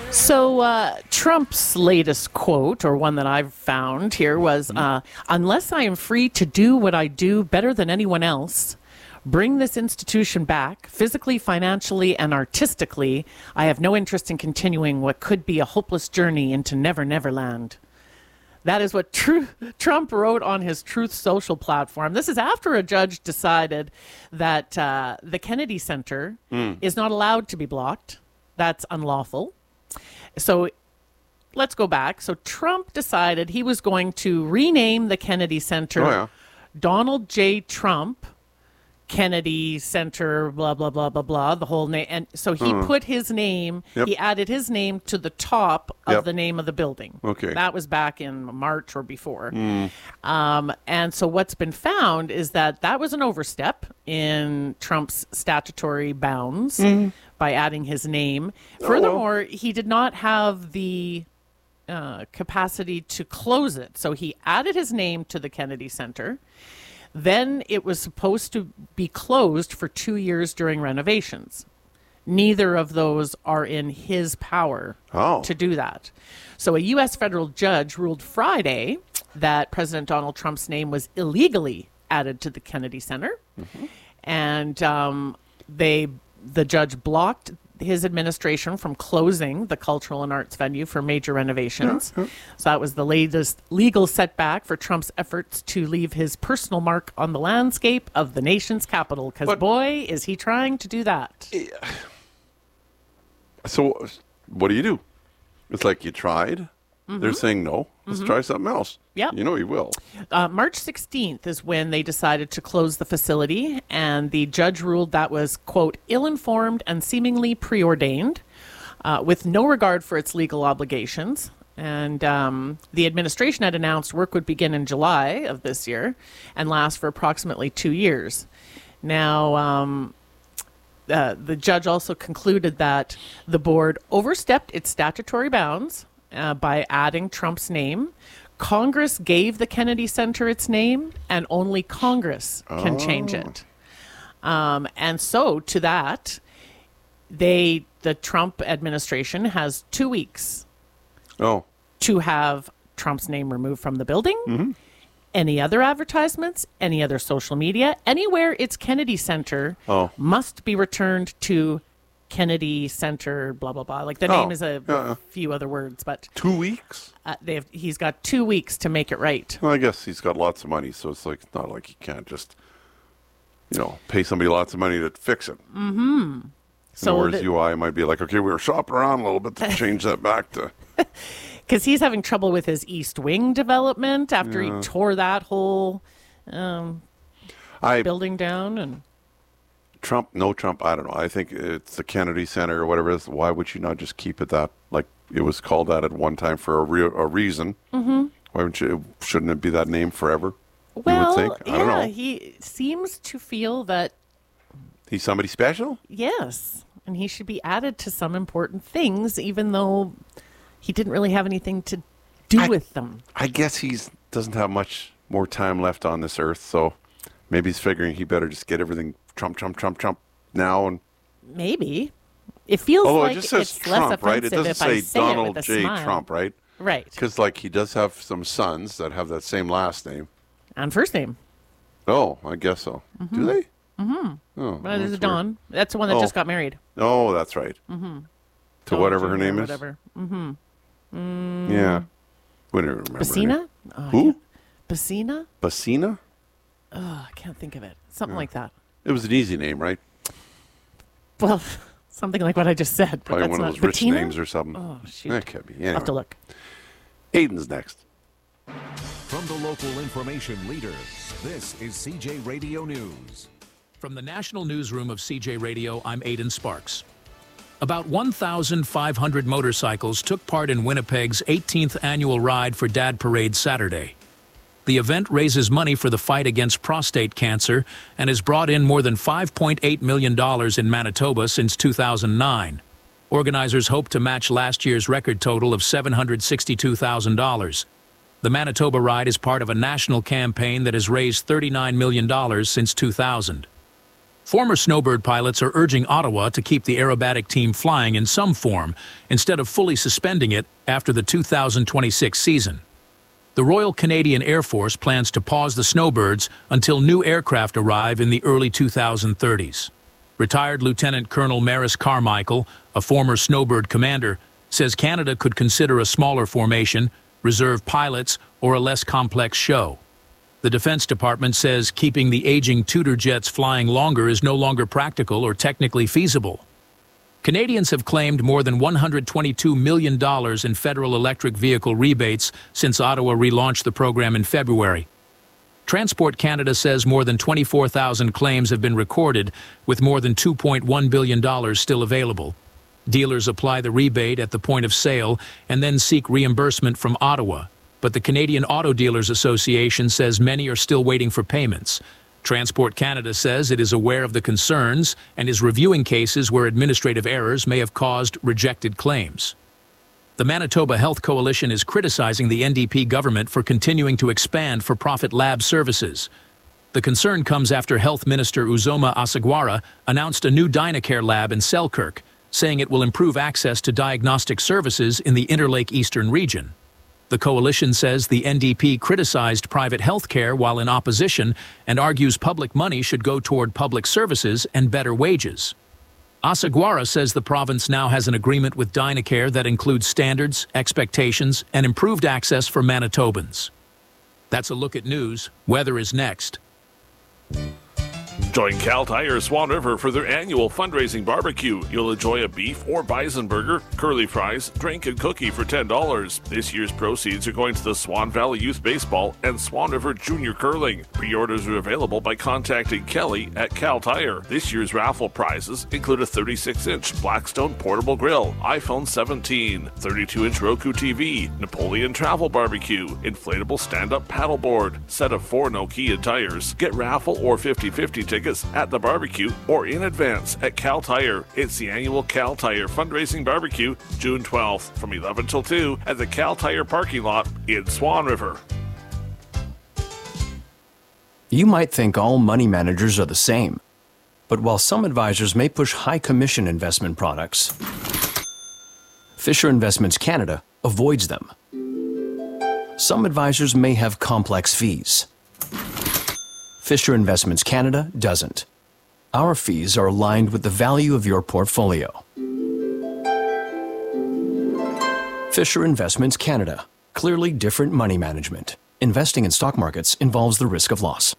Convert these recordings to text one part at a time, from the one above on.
So Trump's latest quote, or one that I've found here, was, unless I am free to do what I do better than anyone else, bring this institution back, physically, financially, and artistically, I have no interest in continuing what could be a hopeless journey into Never Never Land. That is what Trump wrote on his Truth Social platform. This is after a judge decided that the Kennedy Center is not allowed to be blocked. That's unlawful. So let's go back. So Trump decided he was going to rename the Kennedy Center Donald J. Trump Kennedy Center, blah, blah, blah, blah, blah, the whole name. And so he put his name, he added his name to the top of the name of the building. Okay. That was back in March or before. And so what's been found is that was an overstep in Trump's statutory bounds by adding his name. Furthermore, he did not have the capacity to close it. So he added his name to the Kennedy Center. Then it was supposed to be closed for 2 years during renovations. Neither of those are in his power to do that. So a U.S. federal judge ruled Friday that President Donald Trump's name was illegally added to the Kennedy Center. And the judge blocked his administration from closing the cultural and arts venue for major renovations. So that was the latest legal setback for Trump's efforts to leave his personal mark on the landscape of the nation's capital, because boy, is he trying to do that. So what do? It's like you tried. They're saying no. Let's try something else. Yeah. You know he will. March 16th is when they decided to close the facility, and the judge ruled that was, quote, ill-informed and seemingly preordained, with no regard for its legal obligations. And the administration had announced work would begin in July of this year and last for approximately 2 years. Now, the judge also concluded that the board overstepped its statutory bounds by adding Trump's name. Congress gave the Kennedy Center its name, and only Congress can change it. And so to that, the Trump administration has 2 weeks to have Trump's name removed from the building. Any other advertisements, any other social media, anywhere it's Kennedy Center must be returned to Kennedy Center, blah, blah, blah. Like the name is a few other words, but 2 weeks? He's got 2 weeks to make it right. Well, I guess he's got lots of money, so it's like not like he can't just, pay somebody lots of money to fix it. So whereas UI might be like, okay, we were shopping around a little bit to change that back to... Because he's having trouble with his East Wing development after he tore that whole building down. And Trump, I don't know. I think it's the Kennedy Center or whatever it is. Why would you not just keep it that, like it was called that at one time for a reason? Why shouldn't it be that name forever? Well, you would think? I don't know. He seems to feel that he's somebody special? Yes. And he should be added to some important things, even though he didn't really have anything to do with them. I guess he doesn't have much more time left on this earth, so maybe he's figuring he better just get everything Trump now. And maybe. It feels like it just says it's Trump, less right? It offensive doesn't if I say say Donald it with a J. smile. Trump, right? Right. Because, he does have some sons that have that same last name. And first name. Oh, I guess so. Do they? Oh, well, there's weird. Dawn. That's the one that just got married. Oh, that's right. To whatever her name is? Whatever. Yeah. We don't remember. Basina? Who? Basina? Basina? Oh, I can't think of it. Something like that. It was an easy name, right? Well, something like what I just said. But Probably that's one of not those rich Bettina? names or something. Oh, shoot. That could be. Anyway. I'll have to look. Aiden's next. From the local information leader, this is CJ Radio News. From the National Newsroom of CJ Radio, I'm Aidan Sparks. About 1,500 motorcycles took part in Winnipeg's 18th annual Ride for Dad Parade Saturday. The event raises money for the fight against prostate cancer and has brought in more than $5.8 million in Manitoba since 2009. Organizers hope to match last year's record total of $762,000. The Manitoba Ride is part of a national campaign that has raised $39 million since 2000. Former Snowbird pilots are urging Ottawa to keep the aerobatic team flying in some form instead of fully suspending it after the 2026 season. The Royal Canadian Air Force plans to pause the Snowbirds until new aircraft arrive in the early 2030s. Retired Lieutenant Colonel Maris Carmichael, a former Snowbird commander, says Canada could consider a smaller formation, reserve pilots, or a less complex show. The Defense Department says keeping the aging Tudor jets flying longer is no longer practical or technically feasible. Canadians have claimed more than $122 million in federal electric vehicle rebates since Ottawa relaunched the program in February. Transport Canada says more than 24,000 claims have been recorded, with more than $2.1 billion still available. Dealers apply the rebate at the point of sale and then seek reimbursement from Ottawa. But the Canadian Auto Dealers Association says many are still waiting for payments. Transport Canada says it is aware of the concerns and is reviewing cases where administrative errors may have caused rejected claims. The Manitoba Health Coalition is criticizing the NDP government for continuing to expand for-profit lab services. The concern comes after Health Minister Uzoma Asagwara announced a new Dynacare lab in Selkirk, saying it will improve access to diagnostic services in the Interlake Eastern region. The coalition says the NDP criticized private health care while in opposition and argues public money should go toward public services and better wages. Asagwara says the province now has an agreement with Dynacare that includes standards, expectations, and improved access for Manitobans. That's a look at news. Weather is next. Join Cal Tire Swan River for their annual fundraising barbecue. You'll enjoy a beef or bison burger, curly fries, drink, and cookie for $10. This year's proceeds are going to the Swan Valley Youth Baseball and Swan River Junior Curling. Pre-orders are available by contacting Kelly at Cal Tire. This year's raffle prizes include a 36-inch Blackstone portable grill, iPhone 17, 32-inch Roku TV, Napoleon Travel Barbecue, inflatable stand-up paddleboard, set of 4 Nokia tires. Get raffle or 50/50 tickets at the barbecue or in advance at Cal Tire. It's the annual Cal Tire Fundraising Barbecue, June 12th from 11 till 2 at the Cal Tire parking lot in Swan River. You might think all money managers are the same, but while some advisors may push high commission investment products, Fisher Investments Canada avoids them. Some advisors may have complex fees. Fisher Investments Canada doesn't. Our fees are aligned with the value of your portfolio. Fisher Investments Canada. Clearly different money management. Investing in stock markets involves the risk of loss.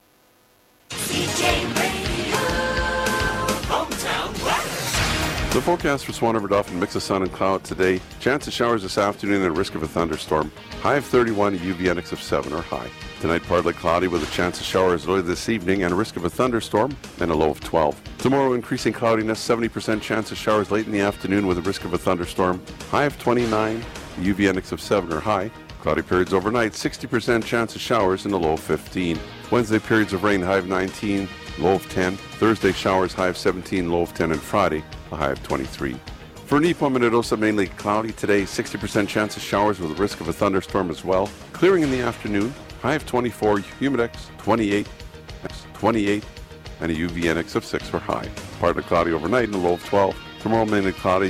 The forecast for Swan River Dauphin, mix of sun and cloud today. Chance of showers this afternoon and risk of a thunderstorm. High of 31, a UV index of 7 or high. Tonight partly cloudy with a chance of showers early this evening and a risk of a thunderstorm and a low of 12. Tomorrow increasing cloudiness, 70% chance of showers late in the afternoon with a risk of a thunderstorm. High of 29, a UV index of 7 or high. Cloudy periods overnight, 60% chance of showers and a low of 15. Wednesday periods of rain, high of 19, low of 10. Thursday showers, high of 17, low of 10, and Friday, a high of 23. For Nipo Minnedosa, mainly cloudy today, 60% chance of showers with a risk of a thunderstorm as well. Clearing in the afternoon, high of 24, humidex 28, and a UV index of 6 for high. Partly cloudy overnight and a low of 12. Tomorrow mainly cloudy.